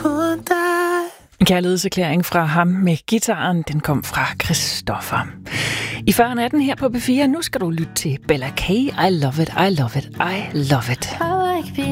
En kærlighedserklæring fra ham med gitaren, den kom fra Christoffer. I 40'erne her på P4, nu skal du lytte til Bella K. I love it, I love it, I love it.